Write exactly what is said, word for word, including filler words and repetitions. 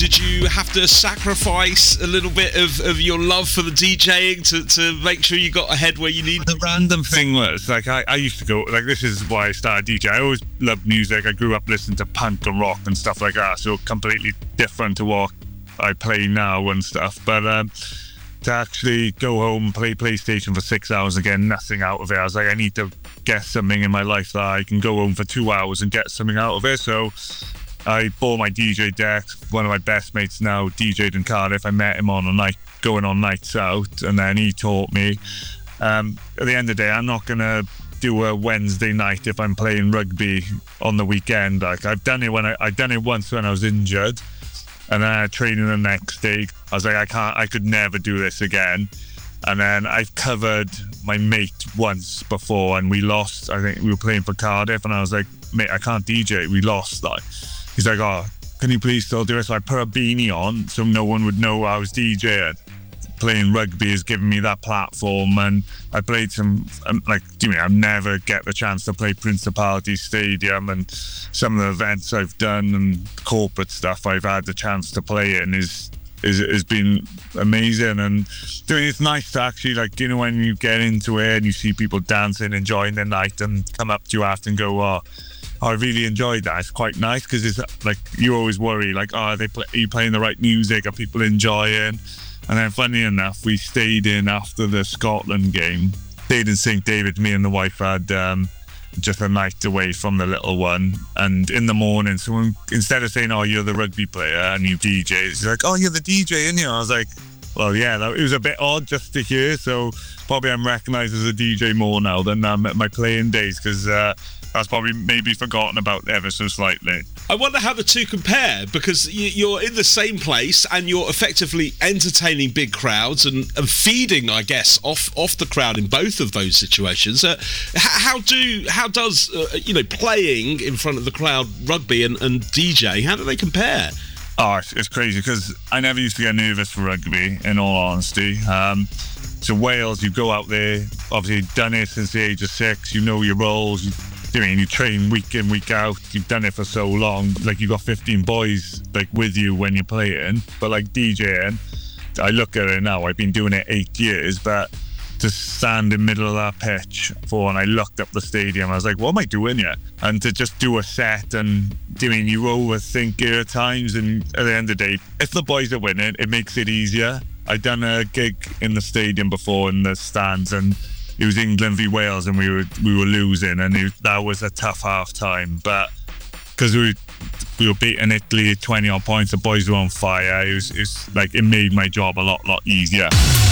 did you have to sacrifice a little bit of, of your love for the DJing to, to make sure you got ahead where you need? The random thing was, like, I, I used to go, like, this is why I started DJing. I always loved music. I grew up listening to punk and rock and stuff like that, so completely different to what I play now and stuff. But um, to actually go home and play PlayStation for six hours and get nothing out of it, I was like, I need to get something in my life that I can go home for two hours and get something out of it. So I bought my D J deck. One of my best mates now D J'd in Cardiff. I met him on a night, going on nights out, and then he taught me. Um, at the end of the day, I'm not going to do a Wednesday night if I'm playing rugby on the weekend. Like, I've done it when I, I've done it once when I was injured, and then I had training the next day. I was like, I can't, I could never do this again. And then I've covered my mate once before, and we lost. I think we were playing for Cardiff, and I was like, mate, I can't D J. We lost. Like, he's like, oh, can you please still do it? So I put a beanie on so no one would know I was DJing. Playing rugby has given me that platform, and I played some, um, like, do you mean I never get the chance to play Principality Stadium, and some of the events I've done and corporate stuff I've had the chance to play in is is has been amazing. And doing it's nice to actually, like, you know, when you get into it and you see people dancing, enjoying the night, and come up to you after and go, oh, I really enjoyed that. It's quite nice, because it's like, you always worry, like, oh, are, they play, are you playing the right music? Are people enjoying? And then, funny enough, we stayed in after the Scotland game. Stayed in Saint David. Me and the wife had um, just a night away from the little one. And in the morning, someone, instead of saying, oh, you're the rugby player and you D J, she's like, oh, you're the D J, aren't you? I was like, well, yeah, that, it was a bit odd just to hear. So probably I'm recognised as a D J more now than um, at my playing days, because uh, that's probably maybe forgotten about ever so slightly. I wonder how the two compare, because you're in the same place and you're effectively entertaining big crowds and, and feeding, I guess, off off the crowd in both of those situations. Uh, how do how does uh, you know playing in front of the crowd, rugby and, and DJing, how do they compare? Oh, it's, it's crazy, because I never used to get nervous for rugby, in all honesty. Um, so Wales, you go out there, obviously done it since the age of six, you know your roles. You, I mean, you train week in, week out. You've done it for so long. Like, you've got fifteen boys, like, with you when you're playing. But, like, DJing, I look at it now. I've been doing it eight years, but to stand in the middle of that pitch for, and I looked up the stadium, I was like, what am I doing here? And to just do a set, and, I mean, you overthink it at times, and at the end of the day, if the boys are winning, it makes it easier. I'd done a gig in the stadium before, in the stands, and it was England v Wales, and we were we were losing, and it, that was a tough half time. But because we we were beating Italy twenty odd points, the boys were on fire. It was, it was like, it made my job a lot lot easier.